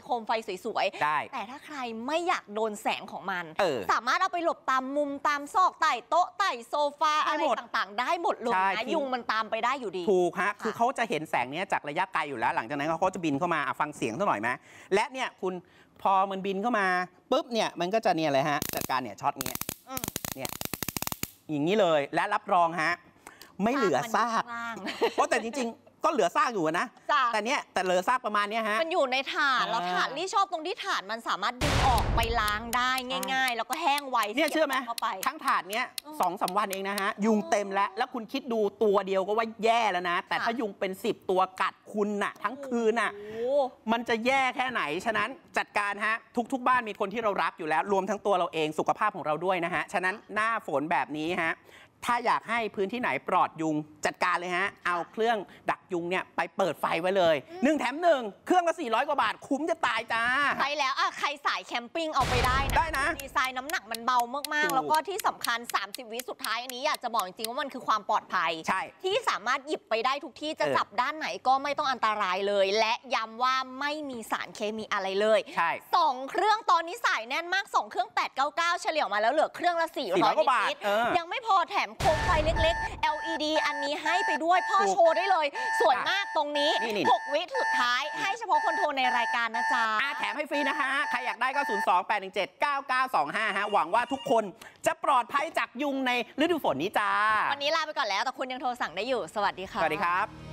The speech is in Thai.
โคมไฟสวยๆได้แต่ถ้าใครไม่อยากโดนแสงของมันสามารถเอาไปหลบตามมุมตามซอกใต้โต๊ะใต้โซฟาอะไรต่างๆได้หมดเลยนะยุงมันตามไปได้อยู่ดีถูกฮะคือเขาจะเห็นแสงนี้จากระยะไกลอยู่แล้วหลังจากนั้นเขาจะบินเข้ามาฟังเสียงสักหน่อยไหมและเนี่ยคุณพอมันบินเข้ามาปุ๊บเนี่ยมันก็จะเนี่ยเลยฮะจัดการเนี่ยช็อตเนี่ยอย่างนี้เลยและรับรองฮะไม่เหลือซากเพราะแต่จริงๆก็เหลือซากอยู่นะแต่เนี้ยแต่เหลือซากประมาณนี้ฮะมันอยู่ในถาดแล้วถาดที่ชอบตรงที่ถาดมันสามารถดึงออกไปล้างได้ง่ายๆแล้วก็แห้งไวเนี่ยเชื่อไหมทั้งถาดเนี้ย2-3 วันเองนะฮะยุงเต็มแล้วคุณคิดดูตัวเดียวก็ว่าแย่แล้วนะแต่ถ้ายุงเป็น10 ตัวกัดคุณน่ะทั้งคืนน่ะมันจะแย่แค่ไหนฉะนั้นจัดการฮะทุกบ้านมีคนที่เรารักอยู่แล้วรวมทั้งตัวเราเองสุขภาพของเราด้วยนะฮะฉะนั้นหน้าฝนแบบนี้ฮะถ้าอยากให้พื้นที่ไหนปลอดยุงจัดการเลยฮะเอาเครื่องดักยุงเนี่ยไปเปิดไฟไว้เลย1 แถม 1เครื่องละ400 กว่าบาทคุ้มจะตายจ้าใช่แล้วใครสายแคมปิ้งเอาไปได้นะดีไซน์น้ำหนักมันเบามากๆแล้วก็ที่สำคัญ30 วิสุดท้ายอันนี้อยากจะบอกจริงๆว่ามันคือความปลอดภัยใช่ที่สามารถหยิบไปได้ทุกที่จะจับด้านไหนก็ไม่ต้องอันตรายเลยและย้ำว่าไม่มีสารเคมีอะไรเลยใช่ 2 เครื่องตอนนี้สายแน่นมาก2 เครื่อง899เฉลี่ยมาแล้วเหลือเครื่องละ400 กว่าบาทยังไม่พอแถมโคมไฟเล็กๆ LED อันนี้ให้ไปด้วยพ่อโชว์ได้เลยสวยมากตรงนี้6 วิสุดท้ายให้เฉพาะคนโทรในรายการนะจ๊ะแถมให้ฟรีนะฮะใครอยากได้ก็02-817-9925ฮะหวังว่าทุกคนจะปลอดภัยจากยุงในฤดูฝนนี้จ้าวันนี้ลาไปก่อนแล้วแต่คุณยังโทรสั่งได้อยู่สวัสดีค่ะสวัสดีครับ